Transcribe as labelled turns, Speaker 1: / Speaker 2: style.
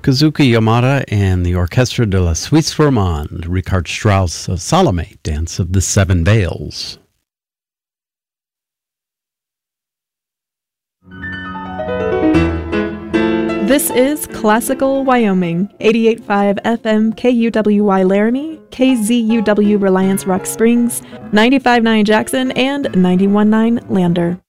Speaker 1: Kazuki Yamada and the Orchestre de la Suisse Romande, Richard Strauss of Salome, Dance of the Seven Veils.
Speaker 2: This is Classical Wyoming, 88.5 FM KUWY Laramie, KZUW Reliance Rock Springs, 95.9 Jackson, and 91.9 Lander.